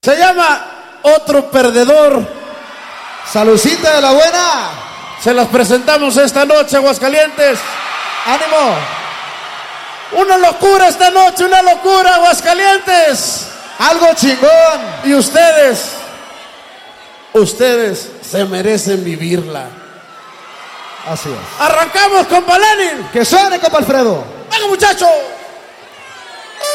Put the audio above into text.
Se llama Otro Perdedor. Salucita de la buena. Se las presentamos esta noche, Aguascalientes. ¡Ánimo! Una locura esta noche, una locura, Aguascalientes. Algo chingón. Y ustedes se merecen vivirla. Así es. Arrancamos, compa Lenin. Que suene, compa Alfredo. Venga, muchachos.